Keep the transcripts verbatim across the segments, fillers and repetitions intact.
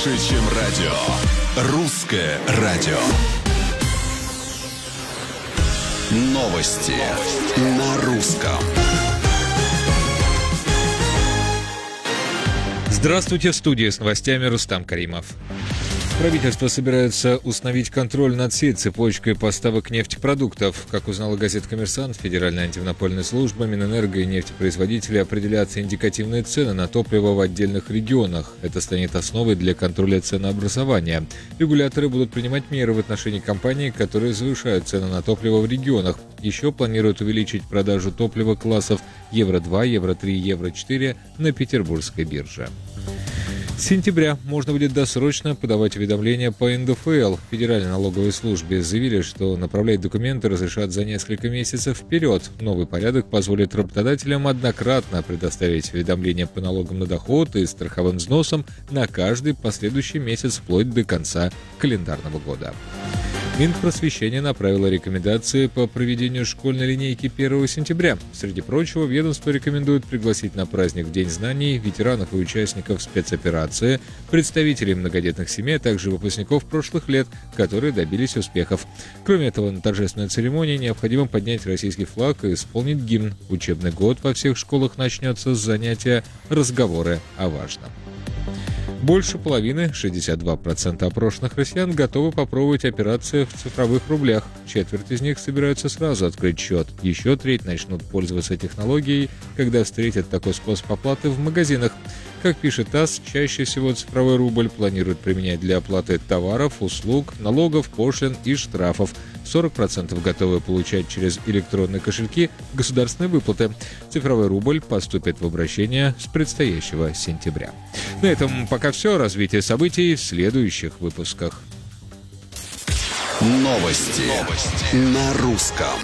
Больше, чем радио. Русское радио. Новости на русском. Здравствуйте, в студии с новостями Рустам Каримов. Правительство собирается установить контроль над всей цепочкой поставок нефтепродуктов. Как узнала газета «Коммерсант», Федеральная антимонопольная служба, Минэнерго и нефтепроизводители определят индикативные цены на топливо в отдельных регионах. Это станет основой для контроля ценообразования. Регуляторы будут принимать меры в отношении компаний, которые завышают цены на топливо в регионах. Еще планируют увеличить продажу топлива классов евро два, евро три, евро четыре на петербургской бирже. С сентября можно будет досрочно подавать уведомления по эн дэ эф эл. В Федеральной налоговой службе заявили, что направлять документы разрешат за несколько месяцев вперед. Новый порядок позволит работодателям однократно предоставить уведомления по налогам на доход и страховым взносам на каждый последующий месяц вплоть до конца календарного года. Минпросвещение направило рекомендации по проведению школьной линейки первого сентября. Среди прочего, ведомство рекомендует пригласить на праздник в День знаний ветеранов и участников спецоперации, представителей многодетных семей, а также выпускников прошлых лет, которые добились успехов. Кроме этого, на торжественной церемонии необходимо поднять российский флаг и исполнить гимн. Учебный год во всех школах начнется с занятия «Разговоры о важном». Больше половины, шестьдесят два процента опрошенных россиян, готовы попробовать операции в цифровых рублях. Четверть из них собираются сразу открыть счет. Еще треть начнут пользоваться технологией, когда встретят такой способ оплаты в магазинах. Как пишет ТАСС, чаще всего цифровой рубль планируют применять для оплаты товаров, услуг, налогов, пошлин и штрафов. сорок процентов готовы получать через электронные кошельки государственные выплаты. Цифровой рубль поступит в обращение с предстоящего сентября. На этом пока все. Развитие событий в следующих выпусках. Новости, Новости. На русском.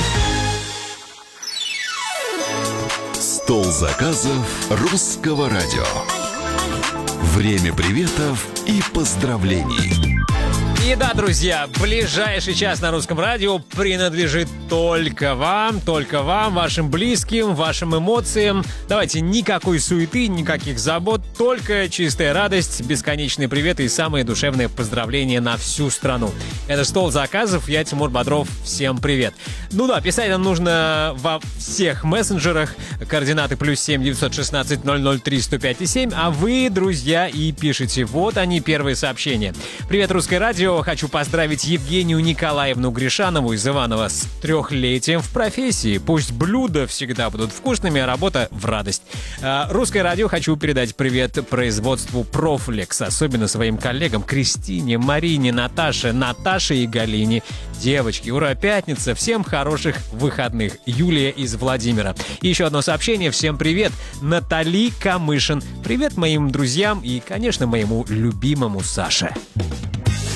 Стол заказов русского радио. Время приветов и поздравлений. И да, друзья, ближайший час на русском радио принадлежит только вам, только вам, вашим близким, вашим эмоциям. Давайте никакой суеты, никаких забот, только чистая радость, бесконечные приветы и самые душевные поздравления на всю страну. Это «Стол заказов», я Тимур Бодров, всем привет. Ну да, писать нам нужно во всех мессенджерах, координаты плюс семь девятьсот шестнадцать ноль ноль три сто пять семь, а вы, друзья, и пишите. Вот они, первые сообщения. Привет, русское радио. Хочу поздравить Евгению Николаевну Гришанову из Иваново с трехлетием в профессии. Пусть блюда всегда будут вкусными, а работа в радость. Русское радио хочу передать привет производству «Профлекс», особенно своим коллегам Кристине, Марине, Наташе, Наташе и Галине. Девочки, ура, пятница, всем хороших выходных. Юлия из Владимира. И еще одно сообщение, всем привет. Натали Камышин. Привет моим друзьям и, конечно, моему любимому Саше.